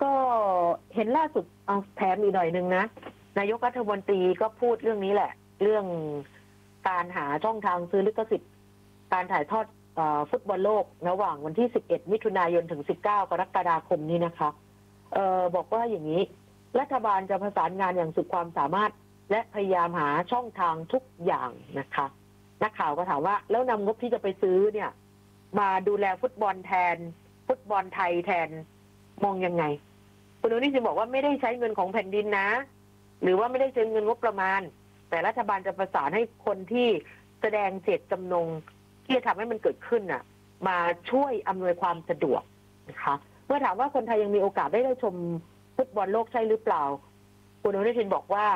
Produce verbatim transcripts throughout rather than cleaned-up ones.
ก็เห็นล่าสุดเอาแถมอีกหน่อยนึงนะนายกรัฐมนตรีก็พูดเรื่องนี้แหละเรื่องการหาช่องทางซื้อลิขสิทธิ์การถ่ายทอดฟุตบอลโลกระหว่างวันที่สิบเอ็ดมิถุนายนถึงสิบเก้ากรกฎาคมนี้นะคะเออบอกว่าอย่างนี้รัฐบาลจะประสานงานอย่างสุดความสามารถและพยายามหาช่องทางทุกอย่างนะคะนักข่าวก็ถามว่าแล้วนำงบที่จะไปซื้อเนี่ยมาดูแลฟุตบอลแทนฟุตบอลไทยแทนมองยังไงคุณอนุทินบอกว่าไม่ได้ใช้เงินของแผ่นดินนะหรือว่าไม่ได้ใช้เงินงบประมาณแต่รัฐบาลจะประสานให้คนที่แสดงเจตจำนงที่จะทำให้มันเกิดขึ้นน่ะมาช่วยอำนวยความสะดวกนะคะเมื่อถามว่าคนไทยยังมีโอกาสได้ได้ชมฟุตบอลโลกใช่หรือเปล่าคุณอนุทินบอกว่า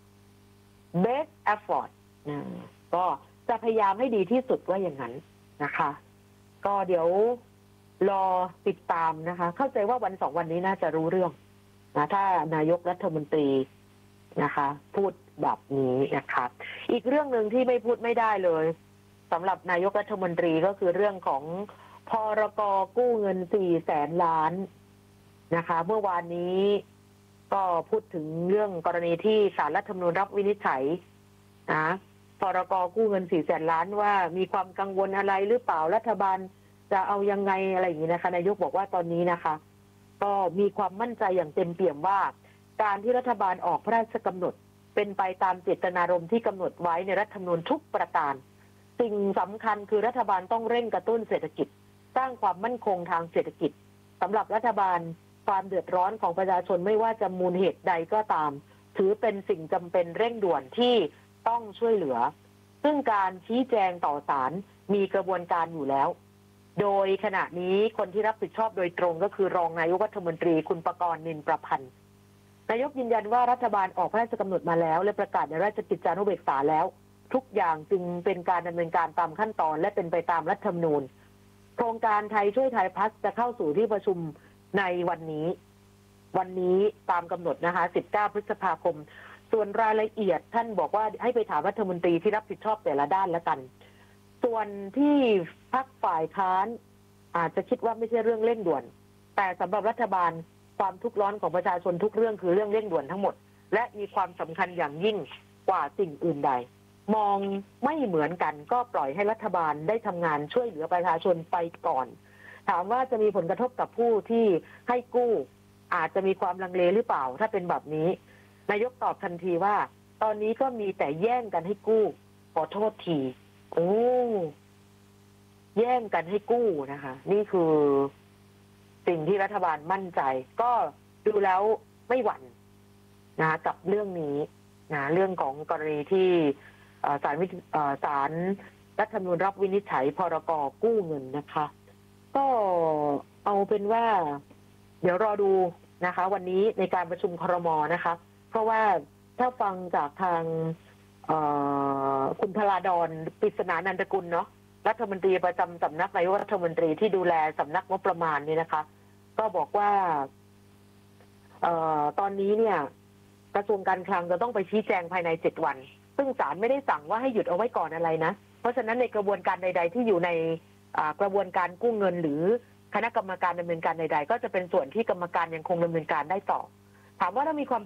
best effort ก็จะพยายามให้ดีที่สุดว่าอย่างนั้นนะคะก็เดี๋ยวรอติดตามนะคะเข้าใจว่าวันสองวันนี้น่าจะรู้เรื่องนะถ้านายกรัฐมนตรีนะคะพูดแบบนี้นะคะอีกเรื่องหนึ่งที่ไม่พูดไม่ได้เลยสำหรับนายกรัฐมนตรีก็คือเรื่องของพรก.กู้เงินสี่แสนล้านนะคะเมื่อวานนี้ก็พูดถึงเรื่องกรณีที่ศาลรัฐธรรมนูญรับวินิจฉัยนะพรก.กู้เงินสี่แสนล้านว่ามีความกังวลอะไรหรือเปล่ารัฐบาลจะเอายังไงอะไรอย่างนี้นะคะนายกบอกว่าตอนนี้นะคะก็มีความมั่นใจอย่างเต็มเปี่ยมว่าการที่รัฐบาลออกพระราชกำหนดเป็นไปตามเจตนารมณ์ที่กำหนดไว้ในรัฐธรรมนูญทุกประการสิ่งสำคัญคือรัฐบาลต้องเร่งกระตุ้นเศรษฐกิจสร้างความมั่นคงทางเศรษฐกิจสำหรับรัฐบาลความเดือดร้อนของประชาชนไม่ว่าจะมูลเหตุใดก็ตามถือเป็นสิ่งจำเป็นเร่งด่วนที่ต้องช่วยเหลือซึ่งการชี้แจงต่อศาลมีกระบวนการอยู่แล้วโดยขณะนี้คนที่รับผิดชอบโดยตรงก็คือรองนายกรัฐมนตรีคุณประกรณ์นินประพันธ์นายกยืนยันว่ารัฐบาลออกพระราชกำหนดมาแล้วและประกาศในราชกิจจานุเบกษาแล้วทุกอย่างจึงเป็นการดำเนินการตามขั้นตอนและเป็นไปตามรัฐธรรมนูญโครงการไทยช่วยไทยพัฒน์จะเข้าสู่ที่ประชุมในวันนี้วันนี้ตามกำหนดนะคะสิบเก้าพฤษภาคมส่วนรายละเอียดท่านบอกว่าให้ไปถามรัฐมนตรีที่รับผิดชอบแต่ละด้านแล้วกันส่วนที่พรรคฝ่ายค้านอาจจะคิดว่าไม่ใช่เรื่องเร่งด่วนแต่สำหรับรัฐบาลความทุกข์ร้อนของประชาชนทุกเรื่องคือเรื่องเร่งด่วนทั้งหมดและมีความสำคัญอย่างยิ่งกว่าสิ่งอื่นใดมองไม่เหมือนกันก็ปล่อยให้รัฐบาลได้ทำงานช่วยเหลือประชาชนไปก่อนถามว่าจะมีผลกระทบกับผู้ที่ให้กู้อาจจะมีความลังเลหรือเปล่าถ้าเป็นแบบนี้นายกตอบทันทีว่าตอนนี้ก็มีแต่แย่งกันให้กู้ขอโทษทีโอ้แย่งกันให้กู้นะคะนี่คือสิ่งที่รัฐบาลมั่นใจก็ดูแล้วไม่หวั่นนะกับเรื่องนี้นะเรื่องของกรณีที่ศาลศาลรัฐธรรมนูญรับวินิจฉัยพรก.กู้เงินนะคะก็เอาเป็นว่าเดี๋ยวรอดูนะคะวันนี้ในการประชุมครม.นะคะเพราะว่าถ้าฟังจากทางคุณพลาดอนปริศนานันทกุลเนาะรัฐมนตรีประจำสำนักนายกรัฐมนตรีที่ดูแลสำนักงบประมาณนี่นะคะก็บอกว่าเอ่อตอนนี้เนี่ยกระทรวงการคลังจะต้องไปชี้แจงภายในเจ็ดวันซึ่งศาลไม่ได้สั่งว่าให้หยุดเอาไว้ก่อนอะไรนะเพราะฉะนั้นในกระบวนการใดๆที่อยู่ในกระบวนการกู้เงินหรือคณะกรรมการดำเนินการใดๆก็จะเป็นส่วนที่กรรมการยังคงดำเนินการได้ต่อถามว่าถ้ามีความ